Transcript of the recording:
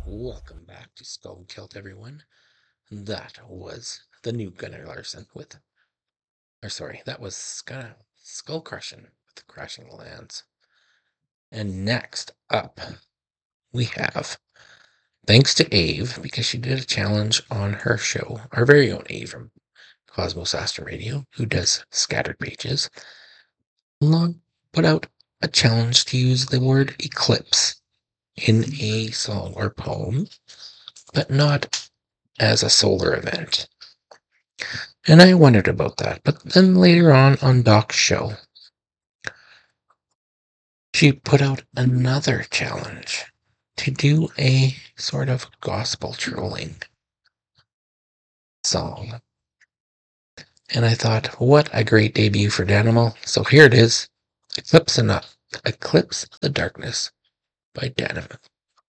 Welcome back to Skull and Kilt, everyone. That was the new Gunnar Larson that was kind of Skull Crushing with Crashing the Lands. And next up, we have, thanks to Ave, because she did a challenge on her show, our very own Ave from Cosmos Astro Radio, who does Scattered Pages, put out a challenge to use the word eclipse in a song or poem, but not as a solar event. And I wondered about that. But then later on Doc's show, she put out another challenge to do a sort of gospel trolling song. And I thought, what a great debut for Danimal. So here it is, Eclipse the Darkness by Danimal.